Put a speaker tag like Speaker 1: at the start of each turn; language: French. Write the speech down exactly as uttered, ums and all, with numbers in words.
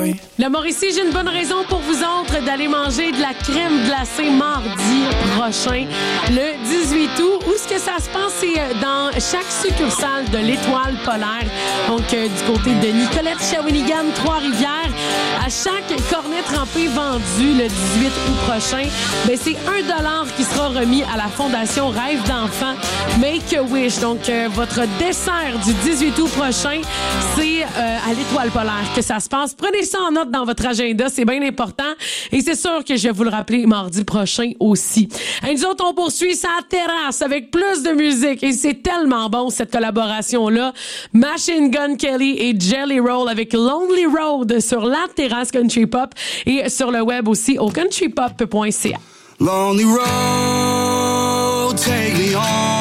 Speaker 1: La Mauricie, j'ai une bonne raison pour vous autres d'aller manger de la crème glacée mardi prochain, le dix-huit août. Où est-ce que ça se passe? C'est dans chaque succursale de l'Étoile polaire, donc euh, du côté de Nicolette, Shawinigan, Trois-Rivières. À chaque cornet trempé vendu le dix-huit août prochain, ben, c'est un dollar qui sera remis à la Fondation Rêve d'enfants Make-A-Wish. Donc, euh, votre dessert du dix-huit août prochain, c'est euh, à l'Étoile polaire que ça se passe. Prenez ça en note dans votre agenda, c'est bien important. Et c'est sûr que je vais vous le rappeler mardi prochain aussi. Et nous autres, on poursuit sa terrasse avec plus de musique. Et c'est tellement bon, cette collaboration-là. Machine Gun Kelly et Jelly Roll avec Lonely Road sur la terrasse Country Pop et sur le web aussi au country pop point c a.
Speaker 2: Lonely road, take me home.